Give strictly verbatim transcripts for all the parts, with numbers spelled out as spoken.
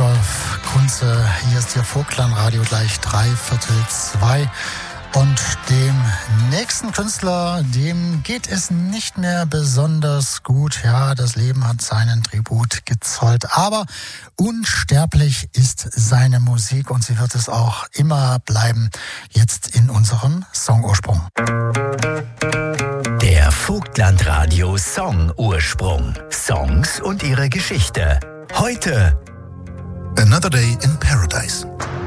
Rudolf Kunze. Hier ist Ihr Vogtland-Radio gleich drei Viertel zwei. Und dem nächsten Künstler, dem geht es nicht mehr besonders gut. Ja, das Leben hat seinen Tribut gezollt. Aber unsterblich ist seine Musik und sie wird es auch immer bleiben. Jetzt in unserem Songursprung. Der Vogtland-Radio Songursprung. Songs und ihre Geschichte. Heute Another Day in Paradise.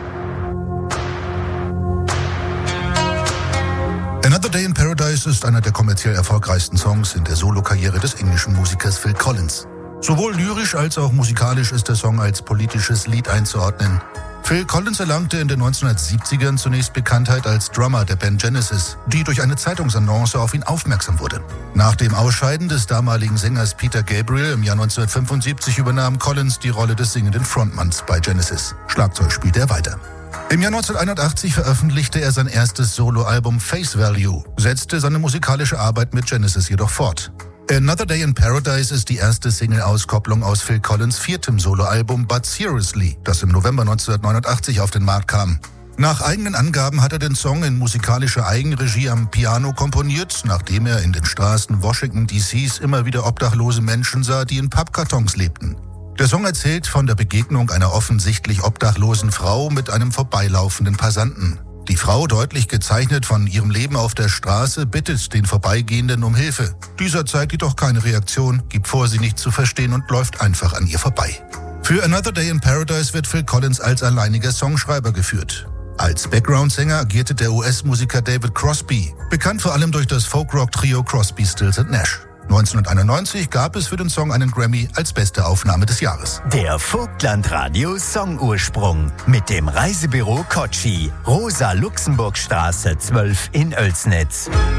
Another Day in Paradise ist einer der kommerziell erfolgreichsten Songs in der Solokarriere des englischen Musikers Phil Collins. Sowohl lyrisch als auch musikalisch ist der Song als politisches Lied einzuordnen. Phil Collins erlangte in den neunzehnhundertsiebzigern zunächst Bekanntheit als Drummer der Band Genesis, die durch eine Zeitungsannonce auf ihn aufmerksam wurde. Nach dem Ausscheiden des damaligen Sängers Peter Gabriel im Jahr neunzehnhundertfünfundsiebzig übernahm Collins die Rolle des singenden Frontmanns bei Genesis. Schlagzeug spielte er weiter. Im Jahr neunzehnhunderteinundachtzig veröffentlichte er sein erstes Soloalbum Face Value, setzte seine musikalische Arbeit mit Genesis jedoch fort. Another Day in Paradise ist die erste Single-Auskopplung aus Phil Collins' viertem Soloalbum But Seriously, das im November neunzehnhundertneunundachtzig auf den Markt kam. Nach eigenen Angaben hat er den Song in musikalischer Eigenregie am Piano komponiert, nachdem er in den Straßen Washington D Cs immer wieder obdachlose Menschen sah, die in Pappkartons lebten. Der Song erzählt von der Begegnung einer offensichtlich obdachlosen Frau mit einem vorbeilaufenden Passanten. Die Frau, deutlich gezeichnet von ihrem Leben auf der Straße, bittet den Vorbeigehenden um Hilfe. Dieser zeigt jedoch keine Reaktion, gibt vor, sie nicht zu verstehen und läuft einfach an ihr vorbei. Für Another Day in Paradise wird Phil Collins als alleiniger Songschreiber geführt. Als Background-Sänger agierte der U S-Musiker David Crosby, bekannt vor allem durch das Folk-Rock-Trio Crosby, Stills and Nash. neunzehnhunderteinundneunzig gab es für den Song einen Grammy als beste Aufnahme des Jahres. Der Vogtland-Radio Songursprung mit dem Reisebüro Kotschi, Rosa-Luxemburg-Straße zwölf in Oelsnitz.